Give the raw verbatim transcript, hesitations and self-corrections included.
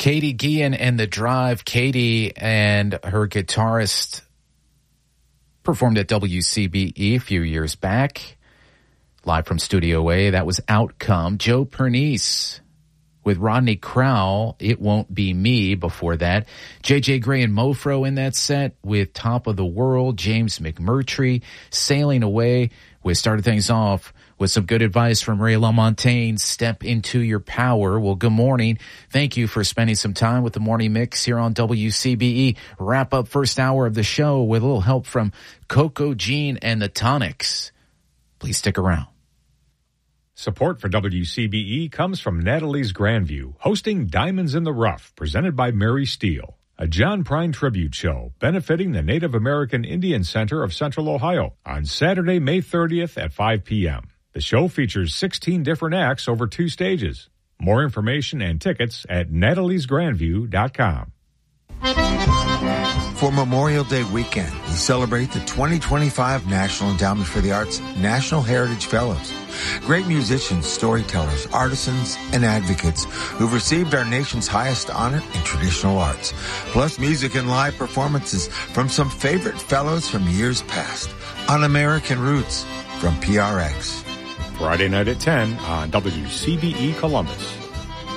Katie Guillen and The Drive. Katie and her guitarist performed at W C B E a few years back. Live from Studio A, that was Outcome. Joe Pernice with Rodney Crowell, It Won't Be Me before that. J J Gray and Mofro in that set with Top of the World. James McMurtry, Sailing Away. We started things off with some good advice from Ray LaMontagne, Step Into Your Power. Well, good morning. Thank you for spending some time with the Morning Mix here on W C B E. Wrap up first hour of the show with a little help from Coco Jean and the Tonics. Please stick around. Support for W C B E comes from Natalie's Grandview, hosting Diamonds in the Rough, presented by Mary Steele, a John Prine tribute show benefiting the Native American Indian Center of Central Ohio on Saturday, May thirtieth at five p.m. The show features sixteen different acts over two stages. More information and tickets at natalies grandview dot com. For Memorial Day weekend, we celebrate the twenty twenty-five National Endowment for the Arts National Heritage Fellows. Great musicians, storytellers, artisans, and advocates who've received our nation's highest honor in traditional arts. Plus music and live performances from some favorite fellows from years past. On American Roots from P R X. Friday night at ten on W C B E Columbus.